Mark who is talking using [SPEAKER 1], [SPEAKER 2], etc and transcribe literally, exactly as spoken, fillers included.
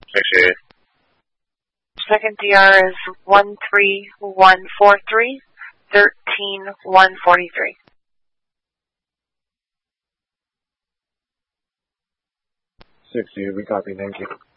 [SPEAKER 1] sixty-eight.
[SPEAKER 2] Second D R is one three one four three, thirteen one forty-three.
[SPEAKER 3] sixty, we copy, thank you.